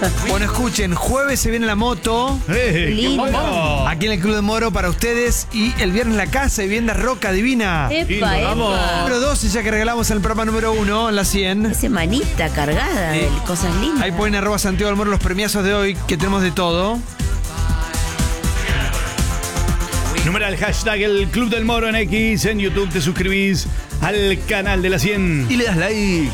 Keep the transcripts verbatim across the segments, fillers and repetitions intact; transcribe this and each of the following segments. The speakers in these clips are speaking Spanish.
Bueno, escuchen, jueves se viene la moto. ¡Eh, qué bueno! Aquí en el Club de Moro para ustedes. Y el viernes la casa de vivienda Roca Divina. Epa, vamos. epa. Número doce ya que regalamos en el programa número uno, en la cien. Esa manita cargada de cosas lindas. Ahí ponen arroba Santiago del Moro los premiazos de hoy, que tenemos de todo. Numeral hashtag el Club del Moro en X. En YouTube te suscribís al canal de la cien. Y le das like.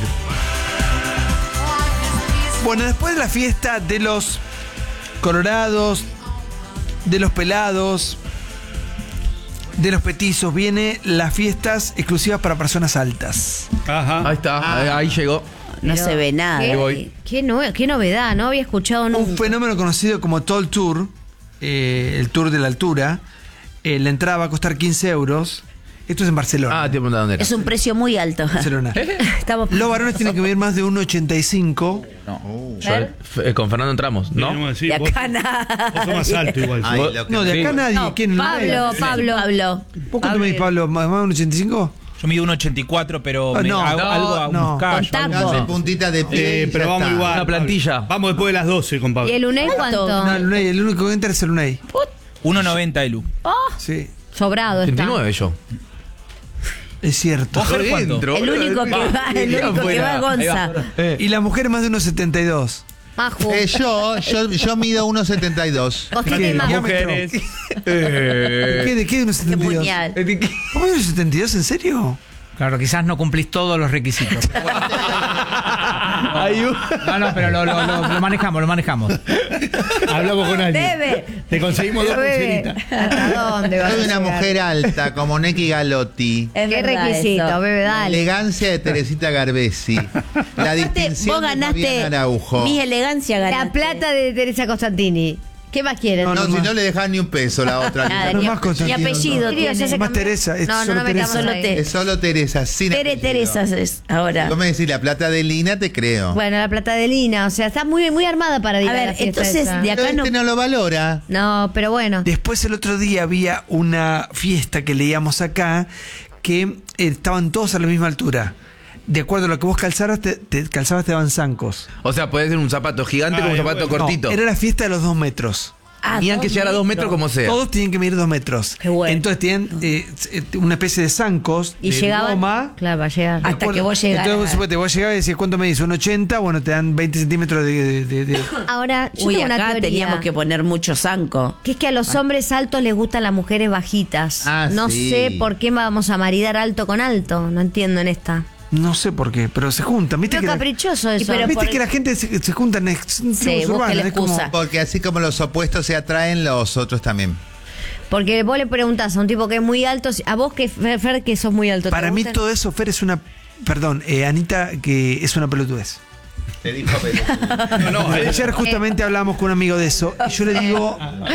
Bueno, después de la fiesta de los colorados, de los pelados, de los petizos, viene las fiestas exclusivas para personas altas. Ajá. Ahí está, ahí, ahí llegó. No Pero, se ve nada. ¿Qué, Ahí voy. qué, nue- qué novedad, no había escuchado nunca. Un fenómeno conocido como Tall Tour, eh, el tour de la altura. Eh, la entrada va a costar quince euros. Esto es en Barcelona. Ah, te preguntaba dónde era. Es un precio muy alto. Barcelona. Estamos Los varones tienen que medir más de uno ochenta y cinco. Yo, f- eh, con Fernando entramos, ¿no? Tenemos que decir, De vos- acá nada. Vos sos más alto igual. Ay, Vos- lo que No, de acá Sí. nadie. No, ¿Quién? Pablo, Pablo. Pablo. ¿Vos cuánto medís, Pablo? ¿Más de uno ochenta y cinco? Yo mido uno ochenta y cuatro, pero Ah, me no, hago no, algo a no. unos callos. Con algo. taco. hace puntita de pie. Eh, y pero ya vamos está. igual. Una plantilla. Vamos después de las doce, con Pablo. ¿Y el U N E I cuánto? No, el Unai, el único que entra es el Unai. uno noventa Elu. Sí, Sobrado está. ochenta y nueve yo. es cierto. ¿Vos, Fer, cuánto? Dentro. El único que va, el único que va Gonza. Y la mujer más de uno setenta y dos. Maju. Eh, yo, yo, yo mido uno setenta y dos. Costita y Maju. Mujeres. Eh. ¿Qué, ¿De qué de uno setenta y dos? Puñal. ¿Cómo de uno setenta y dos? ¿En serio? Claro, quizás no cumplís todos los requisitos. Hay un- No, no, pero lo, lo- lo- lo manejamos, lo manejamos. Hablamos con alguien. Debe. Te conseguimos dos Bebe. pulseritas. ¿Hasta dónde vas Soy a una llegar? mujer alta, como Neki Galotti. Es ¿Qué verdad requisito, eso. bebe? La Dale. elegancia de Teresita Garbesi. La Aparte, distinción vos de Fabián ganaste Araujo. mi elegancia, ganaste. La plata de Teresa Constantini. ¿Qué más quieren? No, No, si no. no le dejan ni un peso la otra. Nada, No ni, más ni Constantino, apellido no. tiene. Ya se Más cambió. Teresa, es No, no, solo no Teresa. metamos Solo ahí. te- Es solo Teresa, sin Tere apellido. Teresas es ahora. Vos me decís la plata de Lina, te creo. Bueno, la plata de Lina, o sea, está muy, muy armada para ir A a, ver, la fiesta entonces, esa. de acá Pero no- este no lo valora. No, pero bueno. Después el otro día había una fiesta que leíamos acá que eh, estaban todos a la misma altura. De acuerdo a lo que vos calzaras, te, te calzabas te daban zancos. O sea, puede ser un zapato gigante Ah, como un es zapato bueno. cortito. No, era la fiesta de los dos metros. Ah, Tenían que dos llegar a dos metros como sea. Todos tienen que medir dos metros. Qué bueno. Entonces tienen eh, una especie de zancos Y de llegaban. goma. Claro, va a llegar. Hasta que vos llegaras. Entonces suponete, vos llegabas y decías, ¿cuánto medís? ¿Un ochenta? Bueno, te dan veinte centímetros de... de- de- Ahora, yo Uy, tengo una acá teoría. teníamos que poner mucho zanco. Que es que a los hombres altos les gustan las mujeres bajitas. Ah, no sí. sé por qué vamos a maridar alto con alto. No entiendo en esta. No sé por qué, pero se juntan. ¿Viste Pero que la- caprichoso eso. pero ¿Viste por- que la gente se, se junta en ex- en tribus busca urbanas? la Es como- excusa. Porque así como los opuestos se atraen, los otros también. Porque vos le preguntás a un tipo que es muy alto, a vos que Fer, Fer, que sos muy alto. ¿te Para mí gusta? todo eso, Fer, es una... Perdón, eh, Anita, que es una pelotudez. Te dijo pelotudo. No, no, eh, Ayer justamente hablábamos con un amigo de eso y yo le digo,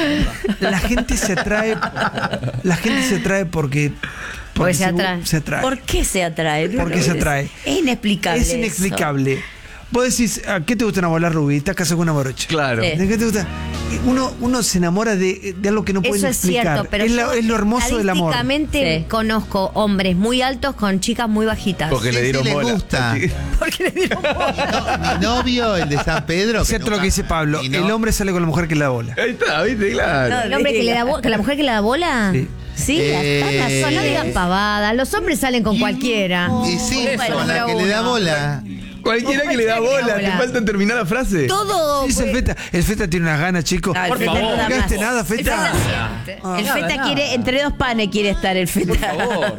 la gente se atrae, la gente se atrae porque... Porque se atrae. Se atrae. ¿Por qué se atrae? ¿Por qué se atrae? Es inexplicable. Es eso. inexplicable. Vos decís, ¿a qué te gusta una bola, Rubí? Estás casado con una morocha. Claro. Sí. ¿De qué te gusta? Uno, uno se enamora de, de algo que no puede Eso es explicar. cierto, pero es, yo lo, es lo hermoso del amor. estadísticamente Sí. conozco hombres muy altos con chicas muy bajitas. Porque ¿Qué le dieron sí le bola. gusta? Porque le dieron bola. No, mi novio, el de San Pedro. Es cierto lo que dice Pablo. Y no- El hombre sale con la mujer que le da bola. Ahí está, ¿viste? Claro. El hombre que le da bola, que la mujer que le da bola. Sí. Sí, Eh, hasta la zona, no digan pavada. Los hombres salen con cualquiera. Y sí, Bueno, con la pero que le da uno. bola. Cualquiera que le da bola, te falta terminar la frase. Todo. Sí, es el Feta. El Feta tiene unas ganas, chicos. No, el Por Feta favor. no da ¿No gaste más. nada, Feta? El Feta quiere, entre dos panes quiere estar el Feta. Por favor.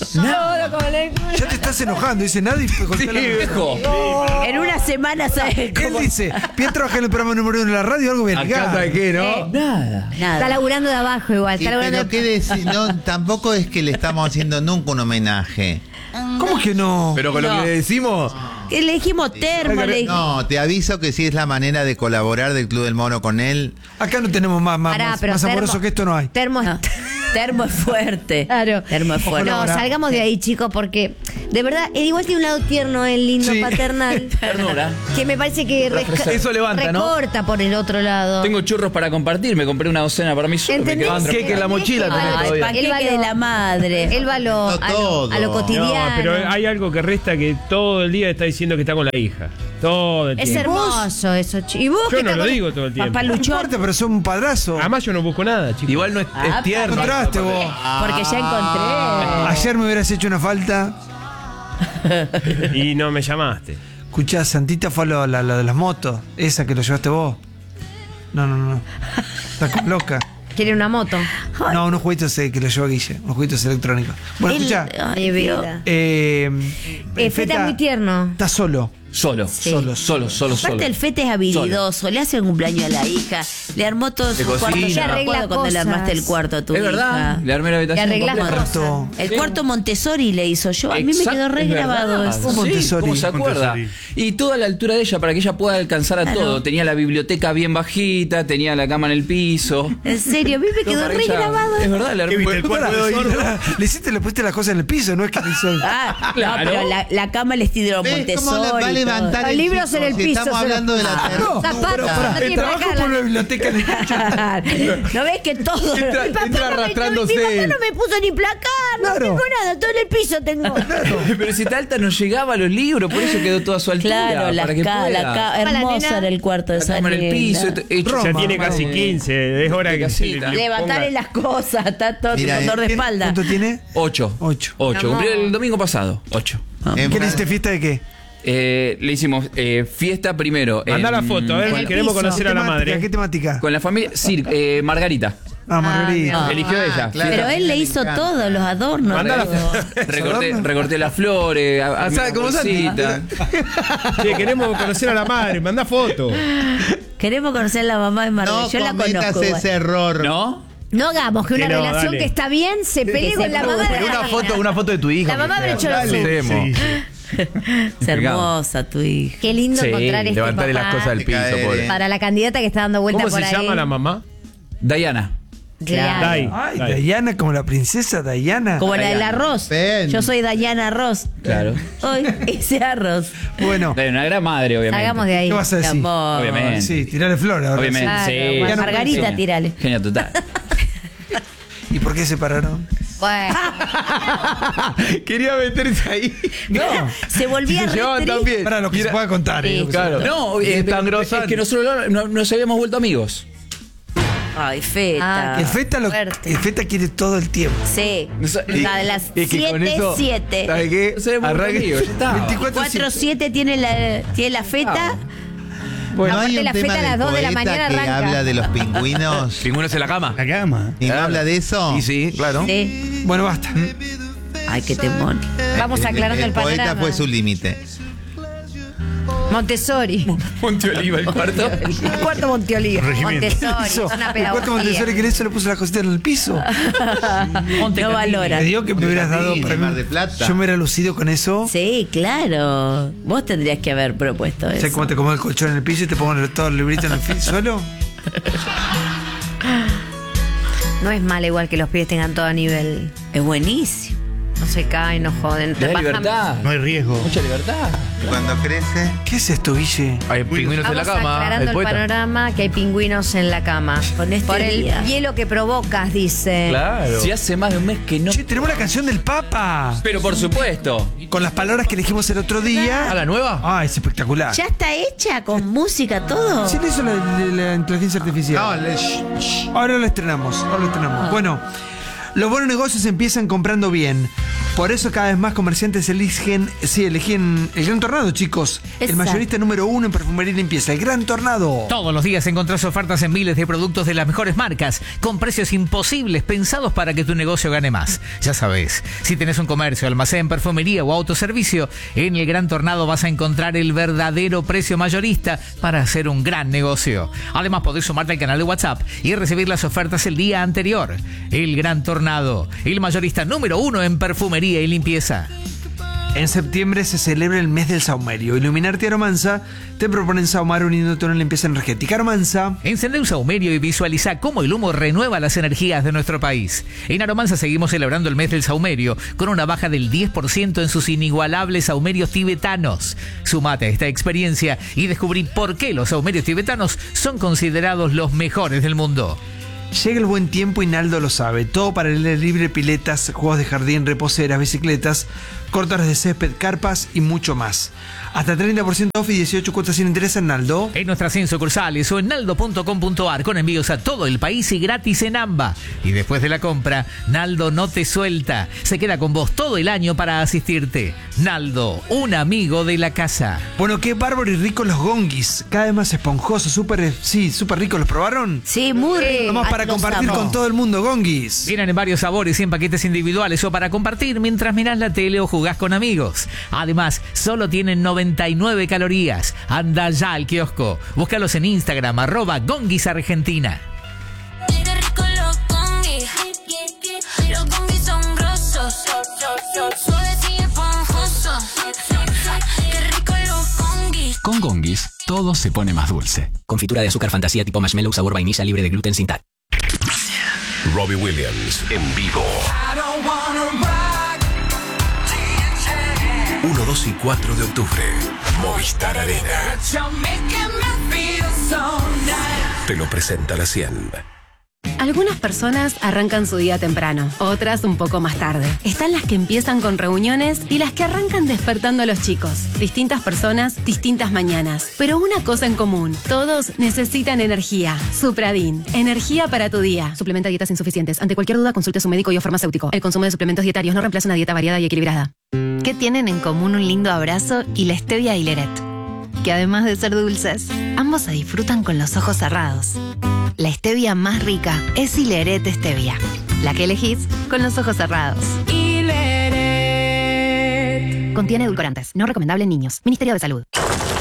Ya te estás enojando. Dice nada y Sí, cortá la- viejo. En una semana sabes Él cómo. dice, Pierre trabaja en el programa número uno de la radio, algo bien Acá sabe qué, ¿no? Eh, Nada. Está Nada. laburando de abajo igual. Y, Está laburando pero de- qué decir, no, tampoco es que le estamos haciendo nunca un homenaje. ¿Cómo que no? Pero con lo No. que le decimos, Que le dijimos termo, le dijimos. No, te aviso que sí es la manera de colaborar del Club del Mono con él. Acá no tenemos más, más, Pará, más, pero más termo- amoroso que esto no hay. Termo. No. Termo es fuerte. Claro. Termo es fuerte. No, Ahora- salgamos de ahí, chicos, porque De verdad, eh, igual tiene un lado tierno, el lindo, Sí. paternal. Ternura. Que me parece que resca- Eso levanta, ¿no? recorta por el otro lado. Tengo churros para compartir, me compré una docena para mí solo. Me ¿Entendés? quedan Panqueque en la mochila Él va tenés a lo- todavía. Panqueque él va a lo- de la madre. Él va a lo, No a lo, todo. a lo No, cotidiano. No, pero hay algo que resta que todo el día está diciendo que está con la hija. Todo el Es tiempo. hermoso eso, chi- ¿Y vos Yo qué no te lo acordás? digo todo el tiempo. Papá No luchó. importa, pero sos un padrazo. Además yo no busco nada, chicos. Igual no es, es Ah, tierno. Encontraste vos. Porque ya encontré. Ayer me hubieras hecho una falta. Y no me llamaste. Escuchá, Santita fue a lo, la, la de las motos. Esa que lo llevaste vos. No, no, no. Estás como loca. Quiere una moto. No, unos jueguitos eh, que lo llevó Guille. Unos jueguitos electrónicos. Bueno, Él- escuchá. Ay, Mi Dios. vida. Eh, Eh, Feta es muy tierno. Estás solo. Solo, solo, solo, solo, solo. Aparte el Fete es habilidoso, le hace un cumpleaños a la hija, le armó todo su Le cuarto. cocina. Yo me Arregla acuerdo cuando le cosas. armaste el cuarto a tu Es hija. verdad, le armé la habitación. Le arreglás completa. cosas. Cuarto. El cuarto Montessori le hizo yo. A mí me Exacto, quedó re es grabado verdad. eso. Un Montessori. Sí, ¿cómo se acuerda? Montessori. Y toda la altura de ella para que ella pueda alcanzar a Claro. todo. Tenía la biblioteca bien bajita, tenía la cama en el piso. En serio, a mí me Todo quedó para re ella- grabado. Es verdad, le ¿Qué viste, armé. el cuarto de sordo? Le hiciste, le pusiste las cosas en el piso, no es que le hizo. Ah, Claro. no, pero la, la cama el estilo ¿Ves Montessori. cómo le va a y todo. levantar Los el libros chico? en el Si piso, Estamos se lo- hablando de la No, tercera. Zapatos, pero, no el tiene trabajo para por acá. la biblioteca en el ¿No ves que todo? Entra- Mi papá entra no me- arrastrándose Mi papá él. no me puso ni placar, no Claro. tengo nada, todo en el piso tengo. Pero si Talta no llegaba a los libros, por eso quedó toda a su altura. Claro, la para que ca, la pueda. ca, Para la hermoso nena. era el cuarto de La esa cama en el piso, nena. hecho- Roma, Ya tiene casi Roma. quince, es hora De que se le, casita. le Levantarle ponga- las cosas, está todo Mira, con dolor de ¿Tiene- espalda. ¿Cuánto tiene? Ocho. Ocho. Ocho. Amor. Cumplió el domingo pasado. Ocho. En ¿Qué le Fran- hiciste fiesta de qué? Eh, le hicimos eh, fiesta primero. Manda en- la foto, a ver, En el queremos piso. conocer a la temática? madre. ¿Qué temática? Con la familia. Sí, eh, Margarita. Ah, Margarita. Ah, Eligió ella. claro. Pero él le hizo encanta. todo, los adornos. Manda la todo. Recorté, recorté las flores. a- armé ¿sabe una cómo Santi? bolsita. Che, queremos conocer a la madre, manda foto. Queremos conocer a la mamá de Margarita. No Yo la cometas conozco. igual. ese error. ¿No? No hagamos que una Que no, relación dale. que está bien se pelee se con la mamá de Pero la una nena. foto, una foto de tu hija. La mamá que sea. Brecholo Dale. Sur. Hacemos. Sí. Es hermosa tu hija. Qué lindo Sí, encontrar este Levantarle papá las cosas del piso, Caer, pobre. eh. para la candidata que está dando vuelta ¿Cómo por se ahí. llama la mamá? Diana. Claro. Dai. Ay, Dai. Diana, como la princesa Diana. Como la del Diana. arroz. Ven. Yo soy Dayana Arroz. Claro. Hoy ese arroz. Bueno, De una gran madre, obviamente. Hagamos de ahí. ¿qué vas a Mi decir? amor. Obviamente. Sí, tirarle flores ahora. Obviamente, Claro, sí. bueno, Margarita, Genia. tírale. Genio total. ¿Y por qué se pararon? Bueno, Quería meterse ahí. No. Se volvía Se re llevaban triste. también. Para lo que Y se era- pueda contar. Sí. eh, Claro. No, es eh, tan es grosa. que nosotros no- no- nos habíamos vuelto amigos. Ay, Feta. Ah, El Feta, lo, Fuerte. el Feta quiere todo el tiempo. Sí. No sé- La de las Es que con siete eso, siete. ¿sabe qué? Nos habíamos vuelto Arranque. amigos, ya está. veinticuatro cuatro siete tiene la, tiene la Feta. Bueno, Aparte hay un la tema feta a las del dos de la poeta mañana que arranca. habla de los pingüinos. Pingüinos en la cama. La cama. ¿Y no habla de eso? Y sí, claro. Sí. Bueno, basta. Ay, qué temón. vamos aclarando el, El poeta panorama. fue su límite. Montessori. Monte Oliva, el cuarto. Cuarto Monteolivo. Montessori. Hizo. Es una El cuarto Montessori pedagogía. que le hizo le puso la cosita en el piso. No valora. Te digo que me hubieras dado Jardín, para en Mar mí. del Plata. Yo me hubiera lucido con eso. Sí, claro. Vos tendrías que haber propuesto ¿Sabes eso. cómo te acomodo el colchón en el piso y te pongo todo el librito en el fi- suelo? No es mal igual que los pies tengan todo a nivel. Es buenísimo. No se caen, no joden. Le da Bajan- libertad. No hay riesgo. Mucha libertad. Cuando crece, ¿Qué es esto, Guille? Hay pingüinos en la Vamos cama. aclarando El el, poeta. panorama que hay pingüinos en la cama. Con este Por el día. hielo que provocas, dice. Claro. Si hace más de un mes que no. Che, tenemos la canción del Papa. Pero por supuesto. Con las palabras que elegimos el otro ¿A día. la nueva? Ah, es espectacular. ¿Ya está hecha con música todo? ¿Sí le hizo la, la- la inteligencia artificial? no, le- sh- sh- Ahora lo estrenamos, ahora lo estrenamos. Bueno, los buenos negocios empiezan comprando bien. Por eso cada vez más comerciantes eligen, sí, eligen el Gran Tornado, chicos. El Exacto. mayorista número uno en perfumería y limpieza, el Gran Tornado. Todos los días encontrás ofertas en miles de productos de las mejores marcas, con precios imposibles pensados para que tu negocio gane más. Ya sabes, si tenés un comercio, almacén, perfumería o autoservicio, en el Gran Tornado vas a encontrar el verdadero precio mayorista para hacer un gran negocio. Además, podés sumarte al canal de WhatsApp y recibir las ofertas el día anterior. El Gran Tornado, el mayorista número uno en perfumería y limpieza. En septiembre se celebra el mes del saumerio. Iluminarte Aromanza te proponen saumar uniéndote a una limpieza energética. Aromanza. Encende un saumerio y visualiza cómo el humo renueva las energías de nuestro país. En Aromanza seguimos celebrando el mes del saumerio con una baja del diez por ciento en sus inigualables saumerios tibetanos. Sumate a esta experiencia y descubrí por qué los saumerios tibetanos son considerados los mejores del mundo. Llega el buen tiempo y Naldo lo sabe. Todo para el aire libre, piletas, juegos de jardín, reposeras, bicicletas, cortadores de césped, carpas y mucho más. Hasta treinta por ciento off y dieciocho cuotas sin interés en Naldo. En nuestras cien sucursales o en naldo punto com punto ar con envíos a todo el país y gratis en AMBA. Y después de la compra, Naldo no te suelta. Se queda con vos todo el año para asistirte. Naldo, un amigo de la casa. Bueno, qué bárbaro y rico los gongis. Cada vez más esponjosos, súper, sí, súper ricos. ¿Los probaron? Sí, muy rico. Nomás para Los compartir amo. con todo el mundo, gongis. Vienen en varios sabores y en paquetes individuales o para compartir mientras mirás la tele o jugás con amigos. Además, solo tienen noventa y nueve calorías. Anda ya al kiosco. Búscalos en Instagram, arroba Gongis Argentina. Qué rico los gongis. Los gongis son grosos. Suaves y esponjosos. Qué rico los gongis. Con Gongis, todo se pone más dulce. Confitura de azúcar fantasía tipo marshmallow sabor vainilla libre de gluten sin tal. Robbie Williams en vivo. uno, dos y cuatro de octubre. Movistar Arena. Te lo presenta la cien. Algunas personas arrancan su día temprano, otras un poco más tarde. Están las que empiezan con reuniones y las que arrancan despertando a los chicos. Distintas personas, distintas mañanas. Pero una cosa en común, todos necesitan energía. Supradin, energía para tu día. Suplementa dietas insuficientes. Ante cualquier duda, consulte a su médico y o farmacéutico. El consumo de suplementos dietarios no reemplaza una dieta variada y equilibrada. ¿Qué tienen en común un lindo abrazo y la stevia y Leret? Que además de ser dulces, ambos se disfrutan con los ojos cerrados. La stevia más rica es Hileret Stevia, la que elegís con los ojos cerrados. Hileret. Contiene edulcorantes, no recomendable en niños. Ministerio de Salud.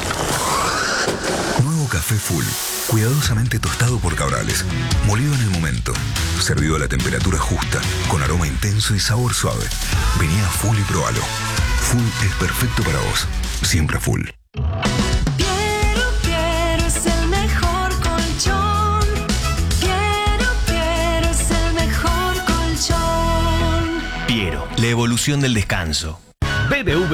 Nuevo café Full, cuidadosamente tostado por Cabrales, molido en el momento, servido a la temperatura justa, con aroma intenso y sabor suave. Vení a Full y probalo. Full es perfecto para vos, siempre Full. Piero, Piero es el mejor colchón. Piero, Piero es el mejor colchón. Piero, la evolución del descanso. B B V